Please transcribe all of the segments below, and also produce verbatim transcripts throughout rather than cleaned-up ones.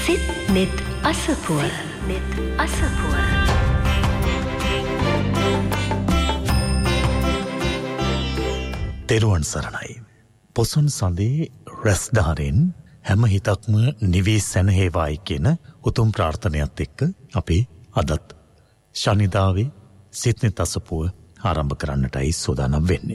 සිත් net අසපුව net අසපුව තෙරුවන් සරණයි. පොසොන් සඳේ රැස්දාරෙන් හැම හිතක්ම නිවී සැනහේවායි කියන උතුම් ප්‍රාර්ථනයත් එක්ක අපි අදත් ශනිදාවේ සිත් net අසපුව ආරම්භ කරන්නටයි සූදානම් වෙන්නේ.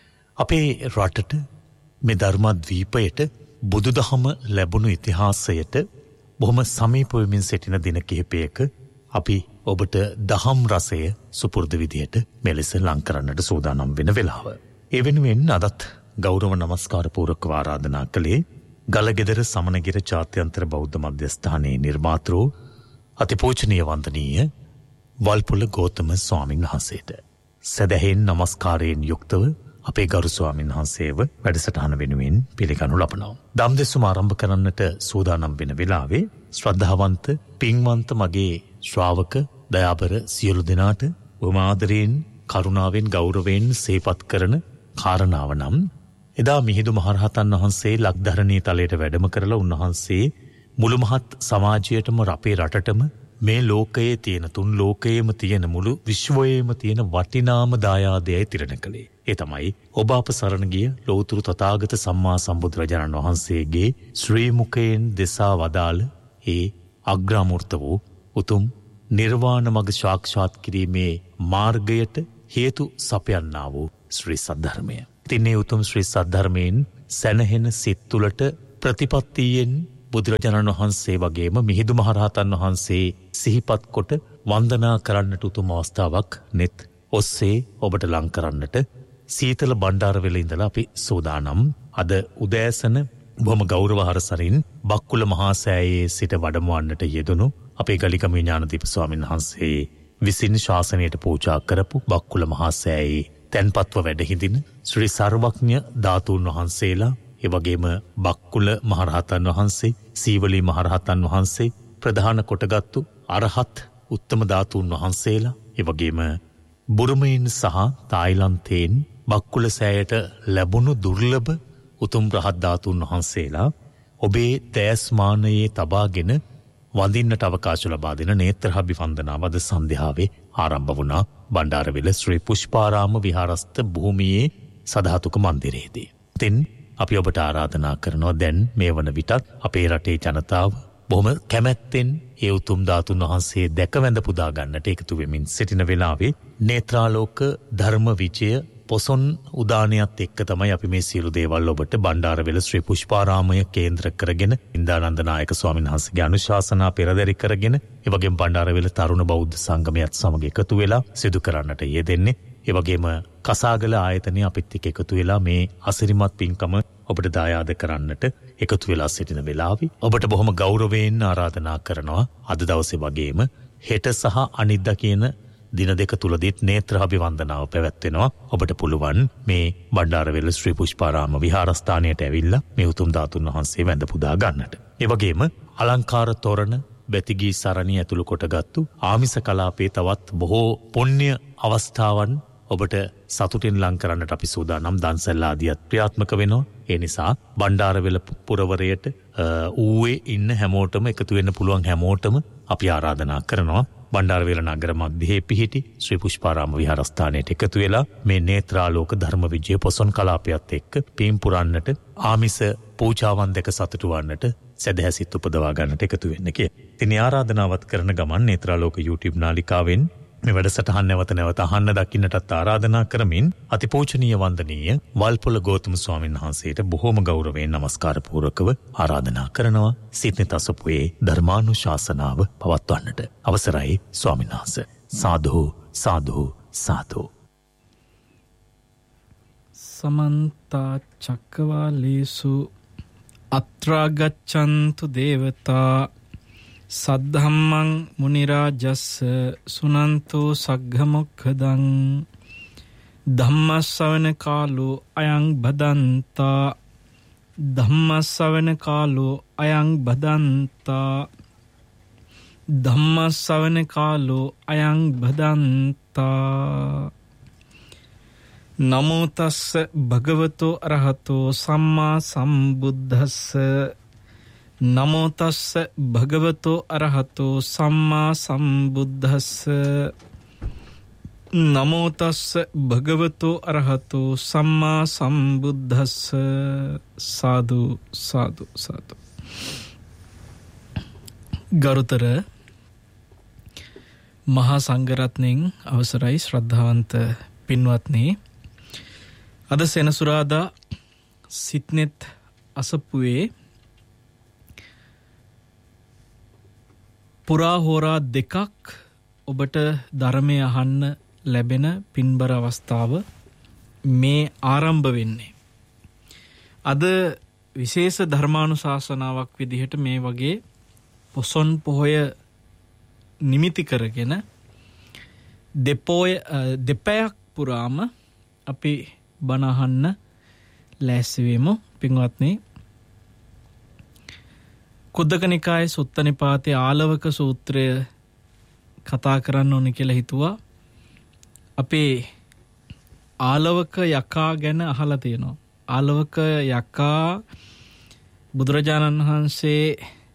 අපේ රටට මේ ධර්මද්වීපයට බුදුදහම ලැබුණු ඉතිහාසයට බොහොම සමීප වෙමින් සිටින දින කිහිපයක අපි ඔබට දහම් රසය සුපුරුදු විදියට මෙලෙස ලං කරන්නට සූදානම් වෙන වෙලාව. ඒ වෙනුවෙන් අදත් ගෞරව නමස්කාර පූර්වකව ආරාධනා කළේ ගලගෙදර සමනගිර ජාත්‍යන්තර බෞද්ධ මධ්‍යස්ථානයේ නිර්මාතෘ අතිපූජනීය වන්දනීය වල්පොල ගෞතම ස්වාමීන් වහන්සේට සදහෙන් නමස්කාරයෙන් යුක්තව අපේ ගරු ස්වාමීන් වහන්සේව වැඩසටහන වෙනුවෙන් පිළිගනු ලබනවා. දම් දෙසුම ආරම්භ කරන්නට සූදානම් වෙන වෙලාවේ ශ්‍රද්ධාවන්ත පින්වන්ත මගේ ශ්‍රාවක දයාබර සියලු දෙනාට බොහොම ආදරයෙන් කරුණාවෙන් ගෞරවයෙන් සේපත් කරන කාරණාව නම් එදා මිහිඳු මහරහතන් වහන්සේ ලක්ධරණී තලයට වැඩම කරලා උන්වහන්සේ මුළු මහත් සමාජයටම අපේ රටටම මේ ලෝකයේ තියෙන තුන් ලෝකයේම තියෙන මුළු විශ්වයේම තියෙන වටිනාම දායාදයයි තිරණ කළේ. ඒ තමයි ඔබ අප සරණ ගිය ලෝතුරු තථාගත සම්මා සම්බුදුරජාණන් වහන්සේගේ ශ්‍රී මුඛයෙන් දෙසා වදාළ ඒ අග්‍රාමූර්ත වූ උතුම් නිර්වාණ මඟ සාක්ෂාත් කිරීමේ මාර්ගයට හේතු සපයන්නා වූ ශ්‍රී සද්ධර්මය. තින්නේ උතුම් ශ්‍රී සද්ධර්මයෙන් සැනහෙන සිත් තුළට ප්‍රතිපත්තියෙන් බුදුරජාණන් වහන්සේ වගේම මිහිඳු මහරහතන් වහන්සේ සිහිපත් කොට වන්දනා කරන්නට උතුම් අවස්ථාවක් net ඔස්සේ ඔබට ලං කරන්නට සීතල බණ්ඩාරවෙල ඉඳලා අපි සූදානම්. අද උදෑසන බොහොම ගෞරවහර සරින් බක්කුල මහා සෑයේ සිට වැඩමවන්නට යෙදුණු අපේ ගලිකම ඥානදීප ස්වාමීන් වහන්සේ විසින් ශාසනයට පූජා කරපු බක්කුල මහා සෑයේ තැන්පත්ව වැඩ හිඳින ශ්‍රී සර්වඥ ධාතුන් වහන්සේලා, ඒ වගේම බක්කුල මහරහතන් වහන්සේ, සීවලී මහරහතන් වහන්සේ ප්‍රධාන කොටගත්තු අරහත් උත්තම ධාතුන් වහන්සේලා, ඒ වගේම බුරුමයෙන් සහ තායිලන්තයෙන් බක්කුල සෑයට ලැබුණු දුර්ලභ උතුම් රහත් ධාතුන් වහන්සේලා ඔබේ තෑස්මානයේ තබාගෙන වඳින්නට අවකාශ ලබා දෙන නේත්‍රාභි වන්දනාව අද සන්ධ්‍යාවේ ආරම්භ වුණා බණ්ඩාරවෙල ශ්‍රී පුෂ්පාරාම විහාරස්ථ භූමියේ සදාතුක මන්දිරයේදී. ඉතින් අපි ඔබට ආරාධනා කරනවා දැන් මේ වන විටත් අපේ රටේ ජනතාව බොහොම කැමැත්තෙන් ඒ උතුම් ධාතුන් වහන්සේ දැක වැඳ පුදා ගන්නට එකතු වෙමින් සිටින වෙලාවේ නේත්‍රාලෝක ධර්ම විජය පොසොන් උදානයත් එක්ක තමයි අපි මේ සියලු දේවල් ඔබට බණ්ඩාරවෙල ශ්‍රී පුෂ්පාරාමය කේන්ද්‍ර කරගෙන ඉන්දානන්ද නායක ස්වාමීන් වහන්සේගේ අනුශාසනා පෙරදරි කරගෙන ඒ වගේම බණ්ඩාරවෙල තරුණ බෞද්ධ සංගමයත් සමග එකතු වෙලා සිදු කරන්නට යෙදෙන්නේ. ඒ වගේම කසාගල ආයතනය අපිත් එක්ක එකතු වෙලා මේ අසිරිමත් පින්කම ඔබට දායාද කරන්නට එකතු වෙලා සිටින වෙලාවේ ඔබට බොහොම ගෞරවයෙන් ආරාධනා කරනවා අද දවසේ වගේම හෙට සහ අනිද්දා කියන දින දෙක තුලදීත් නේත්‍රාභි වන්දනාව පැවැත්වෙනවා. ඔබට පුළුවන් මේ බණ්ඩාරවෙල ශ්‍රී පුෂ්පාරාම විහාරස්ථානයට ඇවිල්ලා මේ උතුම් ධාතුන් වහන්සේ වැඳ පුදා ගන්නට. ඒ වගේම අලංකාර තොරණ බැතිගී සරණිය ඇතුළු කොටගත්තු ආමිස කලාපයේ තවත් බොහෝ පුණ්‍ය අවස්ථාවන් ඔබට සතුටින් ලං කරන්නට අපි සූදානම්. දන්සැල් ආදියත් ක්‍රියාත්මක වෙනවා. ඒ නිසා බණ්ඩාරවෙල පුරවරයට ඌවේ ඉන්න හැමෝටම එකතු වෙන්න පුළුවන් හැමෝටම අපි ආරාධනා කරනවා බණ්ඩාරවෙල නගර මැදේ පිහිටි ශ්‍රී පුෂ්පාරාම විහාරස්ථානයට එකතු වෙලා මේ නේත්‍රාලෝක ධර්ම විජය පොසොන් කලාපයත් එක්ක පින් පුරන්නට ආමිස පූජාවන් දෙක සතුටු වන්නට සදහැසිත උපදවා ගන්නට එකතු වෙන්න කිය. ඉතින් ආරාධනාවත් කරන ගමන් නේත්‍රාලෝක YouTube නාලිකාවෙන් මේ වැඩසටහන් නැවත නැවත අහන්න දකින්නටත් ආරාධනා කරමින් අතිපූජනීය වන්දනීය වල්පොල ගෞතම ස්වාමීන් වහන්සේට බොහෝම ගෞරවයෙන් නමස්කාර පූර්වකව ආරාධනා කරනවා සිත් net අසපුවේ ධර්මානුශාසනාව පවත්වන්නට. අවසරයි ස්වාමීන් වහන්සේ. සාදු සාදු සාදු. සමන්ත චක්කවාලේසු අත්‍රා ගච්ඡන්තු දේවතා සද්ධම්මං මුනි රාජස්ස සුනන්තෝ සග්ග මොක්ඛදං ධම්මස්සවන කාලෝ අයං බදන්තා ධම්මස්සවන කාලෝ අයං බදන්තා ධම්මස්සවන කාලෝ අයං බදන්තා. නමෝ තස්ස භගවතෝ අරහතෝ සම්මා සම්බුද්දස්ස නමෝ තස්ස භගවතෝ අරහතෝ සම්මා සම්බුද්දස්ස නමෝ තස්ස භගවතෝ අරහතෝ සම්මා සම්බුද්දස්ස සාදු සාදු සාදු. ගරුතර මහා සංඝරත්නයන් අවසරයි ශ්‍රද්ධාවන්ත පින්වත්නි, අද සෙනසුරාදා සිත්නෙත් අසපුවේ පුරා හෝරා දෙකක් ඔබට ධර්මය අහන්න ලැබෙන පින්බර අවස්ථාව මේ ආරම්භ වෙන්නේ. අද විශේෂ ධර්මානුශාසනාවක් විදිහට මේ වගේ පොසොන් පොහොය නිමිති කරගෙන දෙපොය දෙපැයක් පුරාම අපි බණ අහන්න ලෑස්ති වෙමු. පින්වත්නි, කුද්දක නිකායේ සුත්ත නිපාතේ ආලවක සූත්‍රය කතා කරන්න ඕනේ කියලා හිතුවා. අපේ ආලවක යකා ගැන අහලා තියෙනවා. ආලවක යකා බුදුරජාණන් වහන්සේ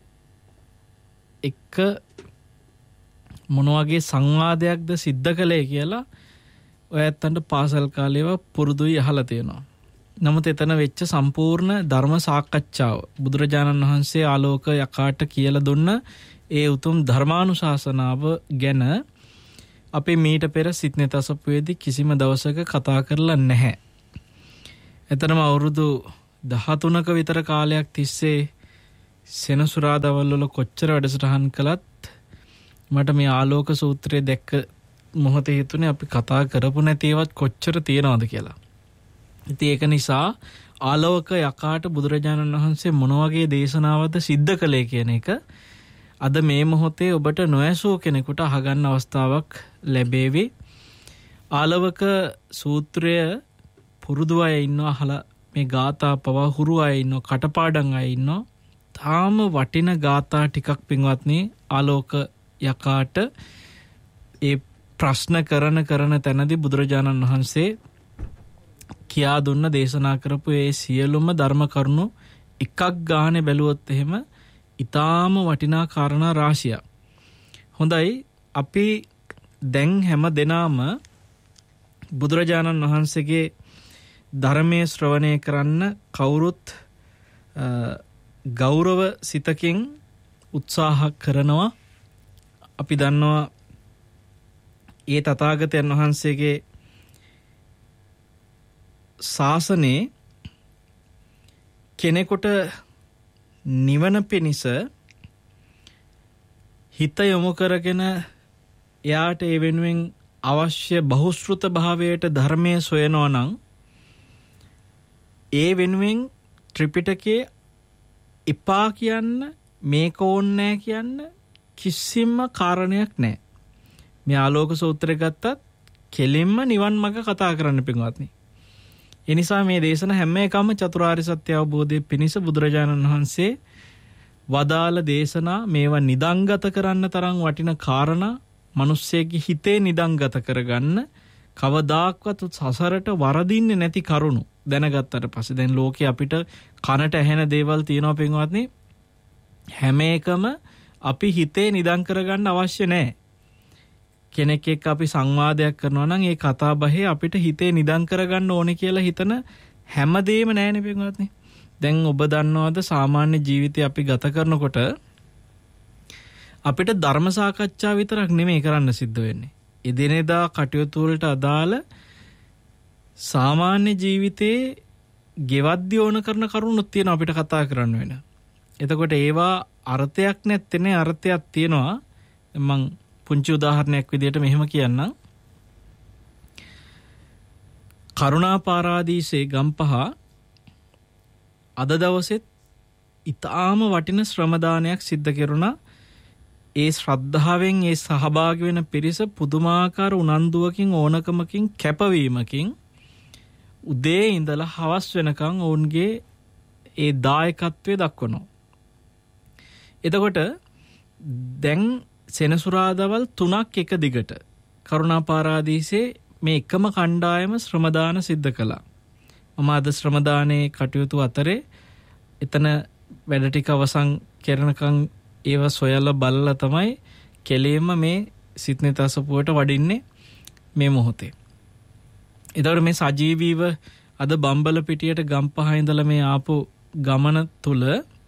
එක්ක මොන වගේ සංවාදයක්ද සිද්ධ කළේ කියලා ඔය ඇත්තන්ට පාසල් කාලේව පුරුදුයි අහලා තියෙනවා. නමුත් එතන වෙච්ච සම්පූර්ණ ධර්ම සාකච්ඡාව බුදුරජාණන් වහන්සේ ආලෝක යකාට කියලා දුන්න ඒ උතුම් ධර්මානුශාසනාව ගැන අපි මීට පෙර සිත්නෙත් අසපුවේදී කිසිම දවසක කතා කරලා නැහැ. එතරම් අවුරුදු දහතුනක විතර කාලයක් තිස්සේ සෙනසුරාදාවල් වල කොච්චර වැඩසටහන් කළත් මට මේ ආලෝක සූත්‍රය දැක්ක මොහොතේ හිතුනේ අපි කතා කරපු නැති ඒවත් කොච්චර තියෙනවද කියලා. ඉතින් ඒක නිසා ආලෝක යකාට බුදුරජාණන් වහන්සේ මොන වගේ දේශනාවක්ද සිද්ධ කළේ කියන එක අද මේ මොහොතේ ඔබට නොඇසූ කෙනෙකුට අහගන්න අවස්ථාවක් ලැබේවි. ආලවක සූත්‍රය පුරුදු අය ඉන්නවා, අහලා මේ ගාථා පවා හුරු අය ඉන්නවා, කටපාඩම් අය ඉන්නවා. තාම වටින ගාථා ටිකක් පින්වත්නි ආලෝක යකාට ඒ ප්‍රශ්න කරන කරන තැනදී බුදුරජාණන් වහන්සේ කියා දුන්න දේශනා කරපු ඒ සියලුම ධර්ම කරුණු එකක් ගානේ බැලුවොත් එහෙම ඊටාම වටිනා කාරණා රාශියක්. හොඳයි, අපි දැන් හැම දෙනාම බුදුරජාණන් වහන්සේගේ ධර්මයේ ශ්‍රවණය කරන්න කවුරුත් ගෞරව සිතකින් උත්සාහ කරනවා. අපි දන්නවා ඒ තථාගතයන් වහන්සේගේ ශාසනයේ කෙනෙකුට නිවන පිණිස හිත යොමු කරගෙන එයාට ඒ වෙනුවෙන් අවශ්‍ය බහුශ්‍රృత භාවයට ධර්මයේ සොයනවා නම් ඒ වෙනුවෙන් ත්‍රිපිටකයේ එපා කියන්න, මේක ඕනේ කියන්න කිසිම කාරණයක් නැහැ. මේ ආලෝක සූත්‍රය ගත්තත් කෙලින්ම නිවන් මඟ කතා කරන්න පින්වත්නි. ඒ නිසා මේ දේශන හැම එකම චතුරාර්ය සත්‍ය අවබෝධයේ පිණිස බුදුරජාණන් වහන්සේ වදාළ දේශනා මේවා නිදන්ගත කරන්න තරම් වටින කාරණා, මිනිස්සෙගේ හිතේ නිදන්ගත කරගන්න කවදාක්වත් සසරට වරදින්නේ නැති කරුණු දැනගත්තට පස්සේ දැන් ලෝකේ අපිට කනට ඇහෙන දේවල් තියෙනවා පින්වත්නි. හැම එකම අපි හිතේ නිදන් කරගන්න අවශ්‍ය නැහැ. කෙනෙක් එක්ක අපි සංවාදයක් කරනවා නම් ඒ කතා බහේ අපිට හිතේ නිදන් කරගන්න ඕනේ කියලා හිතන හැමදේම නැහැනේ පින්වත්නි. දැන් ඔබ දන්නවද සාමාන්‍ය ජීවිතේ අපි ගත කරනකොට අපිට ධර්ම සාකච්ඡා විතරක් නෙමෙයි කරන්න සිද්ධ වෙන්නේ. එදිනෙදා කටයුතු වලට අදාළ සාමාන්‍ය ජීවිතේ ගෙවද්දි ඕන කරන කරුණුත් තියෙනවා අපිට කතා කරන්න වෙන. එතකොට ඒවා අර්ථයක් නැත්තේ නේ, අර්ථයක් තියෙනවා. මම පුංචි උදාහරණයක් විදිහට මෙහෙම කියන්නම්. කරුණාපාරාදීසේ ගම්පහ අද දවසෙත් ඊටාම වටින ශ්‍රම දානයක් සිද්ධ කෙරුණා. ඒ ශ්‍රද්ධාවෙන් ඒ සහභාගී වෙන පිරිස පුදුමාකාර උනන්දුවකින්, ඕනකමකින්, කැපවීමකින් උදේ ඉඳලා හවස් වෙනකන් ඔවුන්ගේ ඒ දායකත්වය දක්වනවා. එතකොට දැන් සෙනසුරාදාවල් තුනක් එක දිගට කරුණාපාරාදීසේ මේ එකම කණ්ඩායම ශ්‍රමදාන සිද්ධ කළා. මම අද ශ්‍රමදානයේ කටයුතු අතරේ එතන වැඩ ටික අවසන් කරනකම් ඒව සොයලා බලලා තමයි කෙලෙම මේ සිත්නිත අසපුවට වඩින්නේ මේ මොහොතේ. ඒතකොට මේ සජීවීව අද බම්බල පිටියට ගම්පහ ඉඳලා මේ ආපු ගමන තුල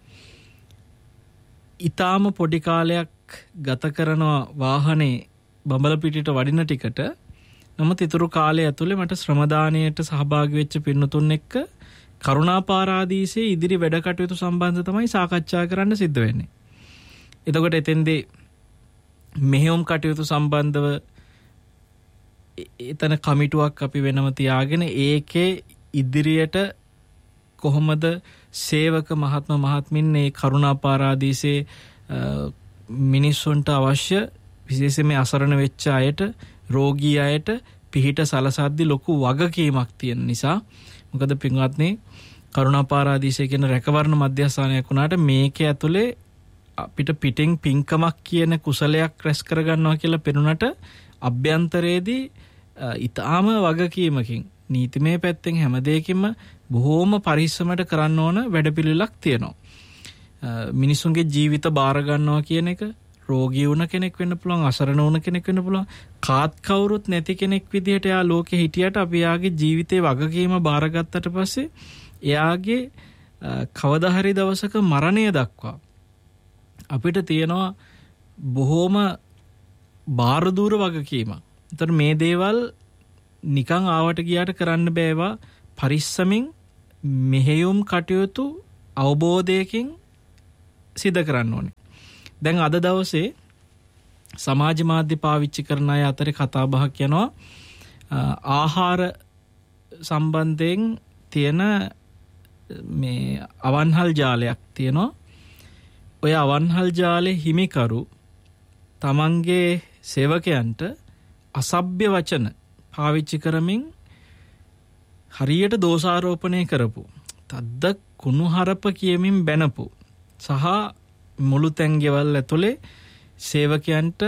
ඊටාම පොඩි කාලයක් ගත කරන වාහනේ බම්බල පිටියට වඩින ටිකට නමුත් ඊතුරු කාලය ඇතුලේ මට ශ්‍රමදානයට සහභාගී වෙච්ච පින්නතුන් එක්ක කරුණාපාරාදීසේ ඉදිරි වැඩ කටයුතු සම්බන්ධ තමයි සාකච්ඡා කරන්න සිද්ධ වෙන්නේ. එතකොට එතෙන්දී මෙහෙයුම් කටයුතු සම්බන්ධව එතන කමිටුවක් අපි වෙනම තියාගෙන ඒකේ ඉදිරියට කොහොමද සේවක මහත්ම මහත්මින් මේ කරුණාපාරාදීසේ මිනිස්සුන්ට අවශ්‍ය විශේෂයෙන්ම අසරණ වෙච්ච අයට රෝගී අයට පිහිට සලසද්දි ලොකු වගකීමක් තියෙන නිසා මොකද පින්වත්නි කරුණාපාරාදීසය කියන රැකවරණ මධ්‍යස්ථානයක් වුණාට මේක ඇතුලේ අපිට පිටින් පින්කමක් කියන කුසලයක් රැස් කරගන්නවා කියලා පෙනුනට අභ්‍යන්තරයේදී ඊටාම වගකීමකින් නීතිමය පැත්තෙන් හැම දෙයකින්ම බොහෝම පරිස්සමට කරන්න ඕන වැඩපිළිවෙලක් තියෙනවා. මිනිසුන්ගේ ජීවිත බාර ගන්නවා කියන එක රෝගී වුණ කෙනෙක් වෙන්න පුළුවන් අසරණ වුණ කෙනෙක් වෙන්න පුළුවන් කාත් කවුරුත් නැති කෙනෙක් විදිහට යා ලෝකෙ හිටියට අපි යාගේ ජීවිතේ වගකීම බාරගත්තට පස්සේ එයාගේ කවදා හරි දවසක මරණය දක්වා අපිට තියෙනවා බොහෝම බාර දූර වගකීමක්. ඒතර මේ දේවල් නිකන් ආවට ගියාට කරන්න බෑවා පරිස්සමින් මෙහෙයුම් කටයුතු අවබෝධයකින් සිදු කරන්න ඕනේ. දැන් අද දවසේ සමාජ මාධ්‍ය පාවිච්චි කරන අය අතරේ කතා බහක් යනවා ආහාර සම්බන්ධයෙන් තියෙන මේ අවන්හල් ජාලයක් තියෙනවා. ඔය අවන්හල් ජාලේ හිමිකරු තමන්ගේ සේවකයන්ට අසභ්‍ය වචන පාවිච්චි කරමින් හරියට දෝෂාරෝපණය කරපු තද්ද කුණුහරප කියමින් බැනපු සහ මුළු තැන්ගෙවල් ඇතුලේ සේවකයන්ට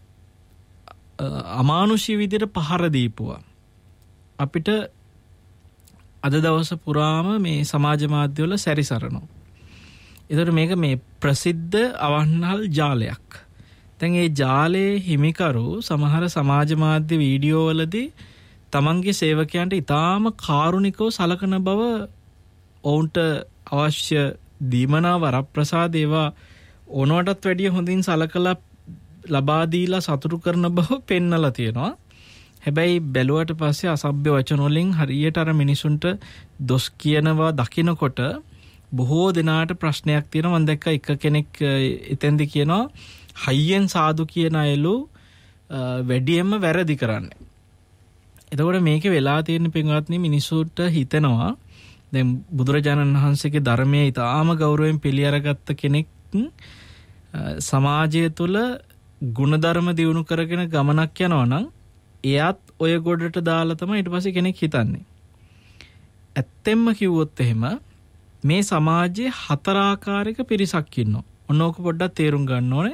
අමානුෂී විදිහට පහර දීපුවා. අපිට අද දවස පුරාම මේ සමාජ මාධ්‍යවල සැරිසරනවා. ඒතර මේක මේ ප්‍රසිද්ධ අවන්හල් ජාලයක්. දැන් මේ ජාලයේ හිමිකරු සමහර සමාජ මාධ්‍ය වීඩියෝ වලදී තමන්ගේ සේවකයන්ට ඉතාම කාරුණිකව සලකන බව ඔවුන්ට අවශ්‍ය දීමනා වරප්‍රසාද ඒවා ඕනවටත් වැඩිය හොඳින් සලකලා ලබා දීලා සතුටු කරන බව පෙන්නලා තියෙනවා. හැබැයි බැලුවට පස්සේ අසභ්‍ය වචන වලින් හරියට අර මිනිසුන්ට දොස් කියනවා දකිනකොට බොහෝ දෙනාට ප්‍රශ්නයක් තියෙනවා. මම දැක්ක එක කෙනෙක් එතෙන්දි කියනවා හයියෙන් සාදු කියන අයලු වැඩියෙන්ම වැරදි කරන්නේ. එතකොට මේකේ වෙලා තියෙන පින්වත්නි මිනිසුන්ට හිතෙනවා දැන් බුදුරජාණන් වහන්සේගේ ධර්මයේ ඊටාම ගෞරවයෙන් පිළි අරගත්ත කෙනෙක් සමාජය තුළ ගුණධර්ම දියුණු කරගෙන ගමනක් යනවා නම් එයාත් ඔය ගොඩට දාලා තමයි ඊට පස්සේ කෙනෙක් හිතන්නේ. ඇත්තෙන්ම කිව්වොත් එහෙම මේ සමාජයේ හතර ආකාරයක පිරිසක් ඉන්නවා. ඔන්නෝක පොඩ්ඩක් තේරුම් ගන්න ඕනේ.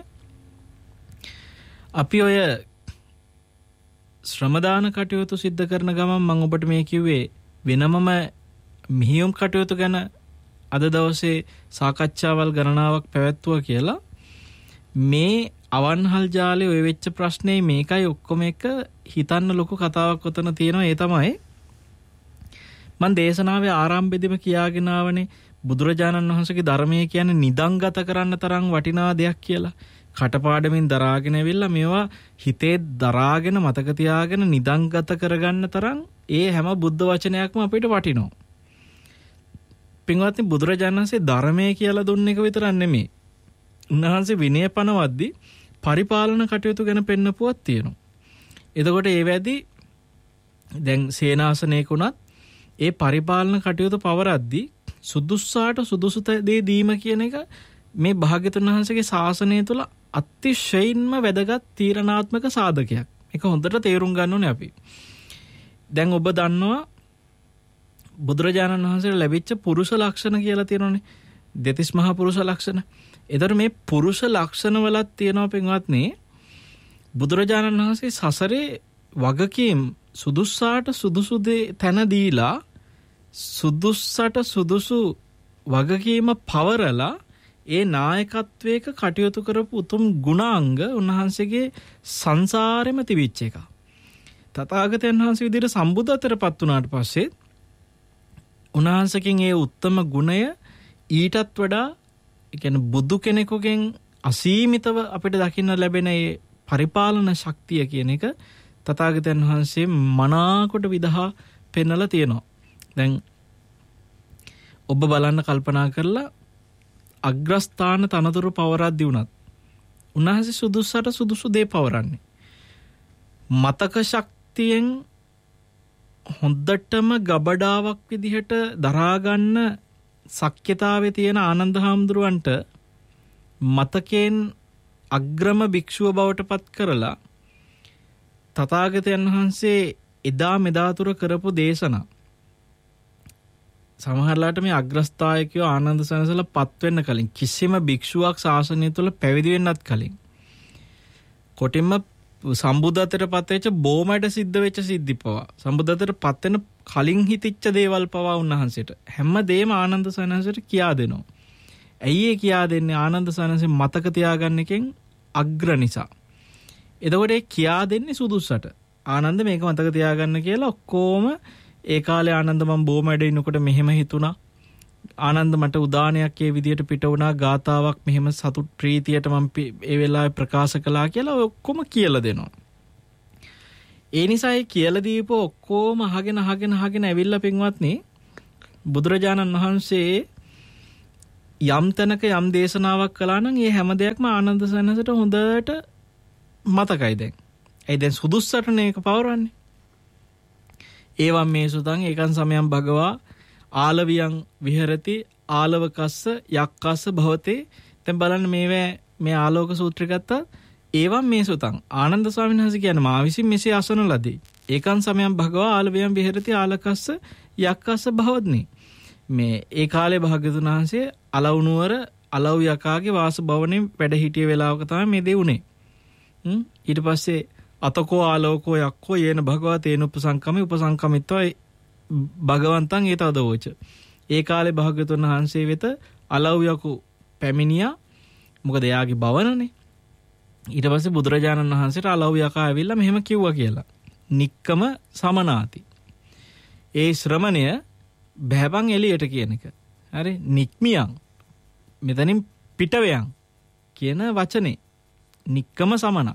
අපි ඔය ශ්‍රමදාන කටයුතු සිද්ධ කරන ගමන් මම ඔබට මේ කිව්වේ වෙනමම මෙහියුම් කටයුතු ගැන අද දවසේ සාකච්ඡාවල් ගණනාවක් පැවැත්වුවා කියලා. මේ අවන්හල් ජාලේ ඔය වෙච්ච ප්‍රශ්නේ මේකයි ඔක්කොම එක හිතන්න ලොකු කතාවක් ඔතන තියෙනවා. ඒ තමයි මම දේශනාවේ ආරම්භයේදීම කියාගෙන ආවනේ බුදුරජාණන් වහන්සේගේ ධර්මය කියන්නේ නිදන්ගත කරන්න තරම් වටිනා දෙයක් කියලා. කටපාඩමින් දරාගෙන ඇවිල්ලා මේවා හිතේ දරාගෙන මතක තියාගෙන නිදන්ගත කරගන්න තරම් ඒ හැම බුද්ධ වචනයක්ම අපිට වටිනවා. පින්වත්නි බුදුරජාණන් වහන්සේ ධර්මය කියලා දුන්න එක විතරක් නෙමෙයි. උන්වහන්සේ විනය පනවද්දී පරිපාලන කටයුතු ගැන පෙන්නපුවක් තියෙනවා. එතකොට ඒ වැඩි දැන් සේනාසනයක උනත් ඒ පරිපාලන කටයුතු පවරද්දී සුදුස්සාට සුදුසු දේ දීම කියන එක මේ භාග්‍යතුන් වහන්සේගේ ශාසනය තුළ අතිශයින්ම වැදගත් තීරණාත්මක සාධකයක්. ඒක හොඳට තේරුම් ගන්න ඕනේ අපි. දැන් ඔබ දන්නවා බුදුරජාණන් වහන්සේට ලැබිච්ච පුරුෂ ලක්ෂණ කියලා තියෙනවානේ. දෙතිස් මහා පුරුෂ ලක්ෂණ. ඒතර මේ පුරුෂ ලක්ෂණ වලත් තියෙනවා පින්වත්නි බුදුරජාණන් වහන්සේ සසරේ වගකීම් සුදුස්සාට සුදුසු තැන දීලා සුදුස්සට සුදුසු වගකීම පවරලා ඒ නායකත්වයක කටයුතු කරපු උතුම් ගුණාංග උන්වහන්සේගේ සංසාරෙම තිබිච්ච එක. තථාගතයන් වහන්සේ විදිහට සම්බුද්ධත්වයටපත් වුණාට පස්සේ උන්වහන්සේකින් ඒ උත්තම ගුණය ඊටත් වඩා ඒ කියන්නේ බුදු කෙනෙකුගෙන් අසීමිතව අපිට දකින්න ලැබෙන ඒ පරිපාලන ශක්තිය කියන එක තථාගතයන් වහන්සේ මනාකොට විදහා පෙන්වලා තියෙනවා. දැන් ඔබ බලන්න කල්පනා කරලා අග්‍රස්ථාන තනතුරු පවරද්දී වුණත් උන්වහන්සේ සුදුසුට සුදුසු දේ පවරන්නේ. මතක ශක්තියෙන් හොඳටම ගබඩාවක් විදිහට දරා ගන්න ශක්්‍යතාවයේ තියෙන ආනන්ද හාමුදුරුවන්ට මතකයෙන් අග්‍රම භික්ෂුව බවට පත් කරලා තථාගතයන් වහන්සේ එදා මෙදා තුර කරපු දේශනා සමහරලාට මේ අග්‍රස්ථායකයෝ ආනන්ද සනසල පත් වෙන්න කලින් කිසිම භික්ෂුවක් ශාසනය තුළ පැවිදි වෙන්නත් කලින් කොටින්ම සම්බුද්ධත්වයට පත් වෙච්ච බොමඩ සිද්ධ වෙච්ච සිද්ධි පවා සම්බුද්ධත්වයට පත් වෙන කලින් හිතිච්ච දේවල් පවා උන්වහන්සේට හැමදේම ආනන්ද සනසට කියා දෙනවා. ඇයි ඒ කියා දෙන්නේ? ආනන්ද සනසේ මතක තියාගන්න එකෙන් අග්‍ර නිසා. එතකොට ඒ කියා දෙන්නේ සුදුසුට. ආනන්ද මේක මතක තියාගන්න කියලා ඔක්කොම ඒ කාලේ ආනන්ද මම බොමඩ ඉන්නකොට මෙහෙම හිතුණා. ආනන්ද මට උදානයක් ඒ විදියට පිට වුණා. ගාතාවක් මෙහෙම සතුට ප්‍රීතියට මම ඒ වෙලාවේ ප්‍රකාශ කළා කියලා ඔක්කොම කියලා දෙනවා. ඒ නිසා ඒ කියලා දීපු ඔක්කොම අහගෙන අහගෙන අහගෙන ඇවිල්ලා පින්වත්නි බුදුරජාණන් වහන්සේ යම් තැනක යම් දේශනාවක් කළා නම් ඒ හැම දෙයක්ම ආනන්ද සනසට හොඳට මතකයි දැන්. ඒ දැන් සුදුස්සට මේක පවරන්නේ. ඒවම් මේ සුතං ඒකන් සමයන් භගවා ආලවියන් විහෙරති ආලවකස්ස යක්කස්ස භවතේ. දැන් බලන්න මේවා මේ ආලෝක සූත්‍රය ගත්තා. ඒවම් මේ සුතං ආනන්ද ස්වාමීන් වහන්සේ කියන්නේ මා විසින් මෙසේ අසන ලදී. ඒකන් සමයන් භගවා ආලවියන් විහෙරති ආලකස්ස යක්කස්ස භවත්නි. මේ ඒ කාලේ භාග්‍යවතුන් වහන්සේ අලවුනුවර අලව් යකාගේ වාස භවනේ වැඩ හිටිය වෙලාවක තමයි මේ දේ උනේ. හ්ම් ඊට පස්සේ අතකෝ ආලෝකෝ යක්කෝ යේන භගවා තේන උපසංකමේ උපසංකමිත්වා භගවන්තං ඒතදවෝච. ඒ කාලේ භාග්‍යවතුන් වහන්සේ වෙත අලව් යකු පැමිණියා. මොකද එයාගේ භවනනේ. ඊට පස්සේ බුදුරජාණන් වහන්සේට අලව් යකා ඇවිල්ලා මෙහෙම කිව්වා කියලා. නික්කම සමනාති. ඒ ශ්‍රමණය බහැපන් එළියට කියන එක. හරි නික්මියන් මෙතනින් පිටවයන් කියන වචනේ නික්කම සමන.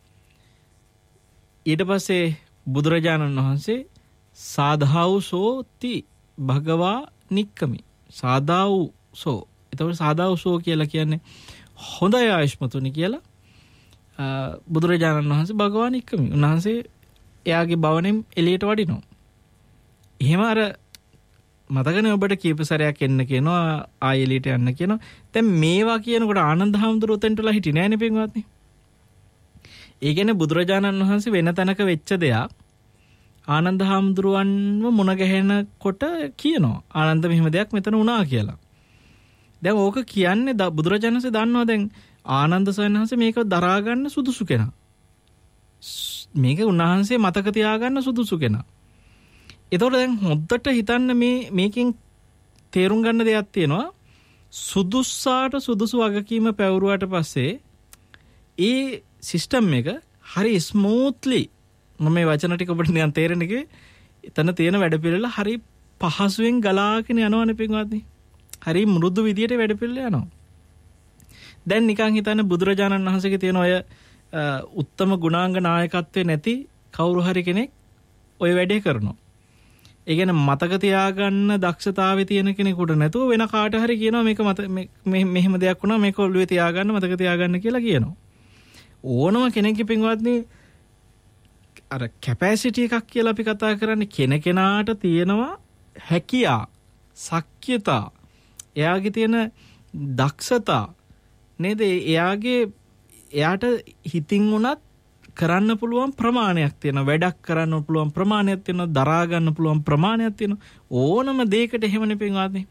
ඊට පස්සේ බුදුරජාණන් වහන්සේ සාධාවුසෝති භගවා නික්කමි. සාධාවුසෝ. එතකොට සාධාවුසෝ කියලා කියන්නේ හොඳයි ආයුෂ්මතුනි කියලා බුදුරජාණන් වහන්සේ භගවා නික්කමි. උන්වහන්සේ එයාගේ භවනෙන් එළියට වඩිනවා. එහෙම අර මතකනේ ඔබට කීප සැරයක් එන්න කියනවා ආයෙ එළියට යන්න කියනවා. දැන් මේවා කියනකොට ආනන්ද හාමුදුරුවෝ උතෙන්ටලා හිටියේ නෑනේ පින්වත්නි. ඒ කියන්නේ බුදුරජාණන් වහන්සේ වෙන තැනක වෙච්ච දෙයක් ආනන්ද හාමුදුරුවන්ව මුණ ගැහෙනකොට කියනවා ආනන්ද මෙහෙම දෙයක් මෙතන වුණා කියලා. දැන් ඕක කියන්නේ බුදුරජාණන් වහන්සේ දන්නවා දැන් ආනන්ද සයන්හන්සේ මේක දරා ගන්න සුදුසු කෙනා. මේක උන්වහන්සේ මතක තියාගන්න සුදුසු කෙනා. ඒතකොට දැන් හොද්දට හිතන්න මේ මේකෙන් තේරුම් ගන්න දෙයක් තියෙනවා. සුදුස්සාට සුදුසු වගකීම පැවරුවාට පස්සේ ඒ සිස්ටම් එක හරි ස්මූත්ලි මම මේ වචන ටික ඔබට නිකන් තේරෙන්න කිව්වේ. එතන තියෙන වැඩ පිළිවෙල හරි පහසුවෙන් ගලාගෙන යනවනේ පින්වත්නි. හරි මෘදු විදියට වැඩ පිළිවෙල යනවා. දැන් නිකන් හිතන්න බුදුරජාණන් වහන්සේගේ තියෙන ඔය උත්තම ගුණාංග නායකත්වයේ නැති කවුරු හරි කෙනෙක් ඔය වැඩේ කරනවා. ඒ කියන්නේ මතක තියාගන්න දක්ෂතාවයේ තියෙන කෙනෙකුට නැතුව වෙන කාට හරි කියනවා මේක මත මෙහෙම දෙයක් වුණා මේක ඔළුවේ තියාගන්න මතක තියාගන්න කියලා කියනවා. ඕනම කෙනෙක්ගේ පින්වත්නි අර කැපැසිටි එකක් කියලා අපි කතා කරන්නේ කෙනකෙනාට තියෙනවා හැකියා, ශක්්‍යතා, එයාගේ තියෙන දක්ෂතා නේද? එයාගේ එයාට හිතින් උනත් කරන්න පුළුවන් ප්‍රමාණයක් තියෙනවා. වැඩක් කරන්න පුළුවන් ප්‍රමාණයක් තියෙනවා. දරා ගන්න පුළුවන් ප්‍රමාණයක් තියෙනවා. ඕනම දෙයකට එහෙමනේ පින්වත්නි.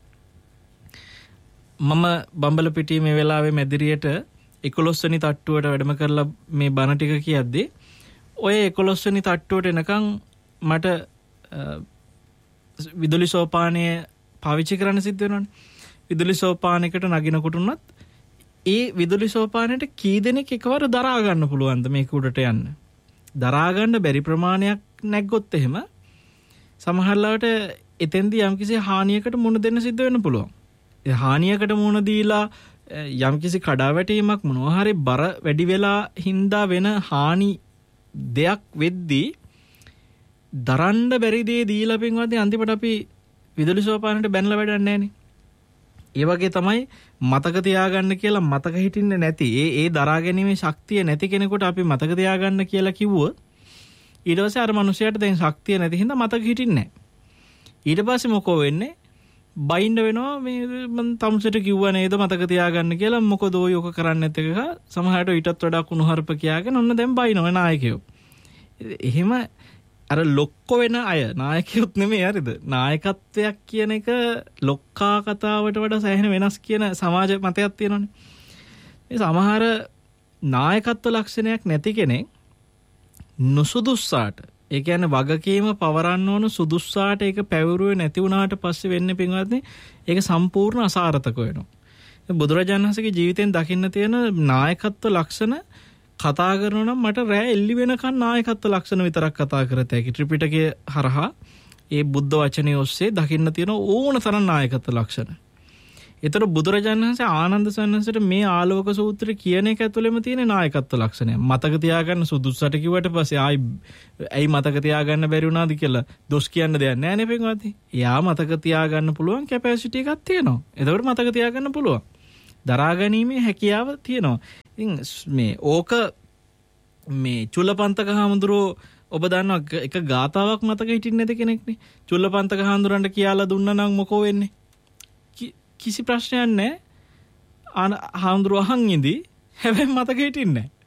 මම බම්බලපිටියේ මේ වෙලාවේ මැදිරියට එකොළොස් වෙනි තට්ටුවට වැඩම කරලා මේ බණ ටික කියද්දී ඔය එකොළොස් වෙනි තට්ටුවට එනකන් මට විදුලි සෝපානය පාවිච්චි කරන්න සිද්ධ වෙනවනේ. විදුලි සෝපානයකට නගිනකොට උනත් ඒ විදුලි සෝපානයට කී දෙනෙක් එකවර දරා ගන්න පුළුවන්ද මේක උඩට යන්න? දරා ගන්න බැරි ප්‍රමාණයක් නැග්ගොත් එහෙම සමහරවිට එතෙන්දී යම්කිසි හානියකට මුහුණ දෙන්න සිද්ධ වෙන්න පුළුවන්. ඒ හානියකට මුහුණ දීලා යම්කිසි කඩාවැටීමක් මොනවා හරි බර වැඩි වෙලා හින්දා වෙන හානි දෙයක් වෙද්දී දරන්න බැරි දේ දීලා පින්වත්නි අන්තිමට අපි විදුලි සෝපානයට බැනලා වැඩක් නැහැනේ. ඒ වගේ තමයි මතක තියාගන්න කියලා මතක හිටින්නේ නැති ඒ ඒ දරා ගැනීමේ ශක්තිය නැති කෙනෙකුට අපි මතක තියාගන්න කියලා කිව්වොත් ඊට පස්සේ අර මිනිහයාට දැන් ශක්තිය නැති හින්දා මතක හිටින්නේ නැහැ. ඊට පස්සේ මොකෝ වෙන්නේ? බයින්ඩ වෙනවා මේ මම තමුසෙට කිව්වා නේද මතක තියාගන්න කියලා මොකද ඔය ඔක කරන්නේ නැත් එක සමහරට ඊටත් වඩා කුණුහරුප කියාගෙන ඔන්න දැන් බයිනවා නායකයෝ. එහෙම අර ලොක්ක වෙන අය නායකයොත් නෙමෙයි හරිද? නායකත්වයක් කියන එක ලොක්කා කතාවට වඩා සෑහෙන වෙනස් කියන සමාජ මතයක් තියෙනවානේ. මේ සමහර නායකත්ව ලක්ෂණයක් නැති කෙනෙක් නුසුදුස්සාට ඒ කියන්නේ වගකීම පවරන්න ඕන සුදුස්සාට ඒක පැවරුවේ නැති වුණාට පස්සේ වෙන්නේ පින්වත්නි ඒක සම්පූර්ණ අසාර්ථක වෙනවා. බුදුරජාණන් වහන්සේගේ ජීවිතෙන් දකින්න තියෙන නායකත්ව ලක්ෂණ කතා කරනවා නම් මට රෑ එල්ලි වෙනකන් නායකත්ව ලක්ෂණ විතරක් කතා කරත හැකි. ත්‍රිපිටකයේ හරහා ඒ බුද්ධ වචනේ ඔස්සේ දකින්න තියෙන ඕන තරම් නායකත්ව ලක්ෂණ. ඒතර බුදුරජාණන් වහන්සේ ආනන්ද සන්නසට මේ ආලෝක සූත්‍රය කියන එක ඇතුළෙම තියෙන නායකත්ව ලක්ෂණය. මතක තියාගන්න සුදුස්සට කිව්වට පස්සේ ආයි ඇයි මතක තියාගන්න බැරි වුණාද කියලා දොස් කියන්න දෙයක් නැහැ නේ පින්වත්නි. එයා මතක තියාගන්න පුළුවන් කැපැසිටි එකක් තියෙනවා. එතකොට මතක තියාගන්න පුළුවන්. දරා ගැනීමේ හැකියාව තියෙනවා. ඉතින් මේ ඕක මේ චුල්ලපන්තක හාමුදුරුවෝ ඔබ දන්නවා එක ගාතාවක් මතක හිටින්නේ නැති කෙනෙක්නේ. චුල්ලපන්තක හාමුදුරන්ට කියලා දුන්නා නම් මොකෝ වෙන්නේ? කිසි ප්‍රශ්නයක් නැහැ. හාමුදුරුවෝ අහන් ඉඳි හැබැයි මතක හිටින්නේ නැහැ.